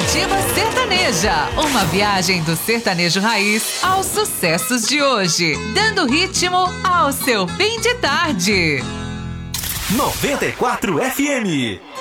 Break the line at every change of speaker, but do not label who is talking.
Nativa Sertaneja, uma viagem do sertanejo raiz aos sucessos de hoje, dando ritmo ao seu fim de tarde.
94 FM.